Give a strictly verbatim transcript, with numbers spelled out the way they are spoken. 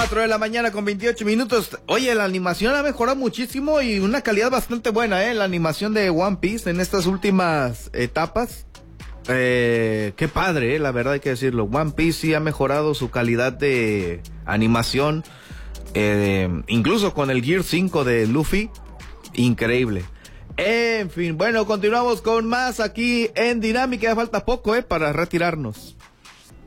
cuatro de la mañana con veintiocho minutos. Oye, la animación ha mejorado muchísimo y una calidad bastante buena, ¿eh? La animación de One Piece en estas últimas etapas. Eh, qué padre, ¿eh? La verdad hay que decirlo. One Piece sí ha mejorado su calidad de animación. Eh, incluso con el Gear cinco de Luffy. Increíble. En fin, bueno, continuamos con más aquí en Dinámica. Ya falta poco, ¿eh? Para retirarnos.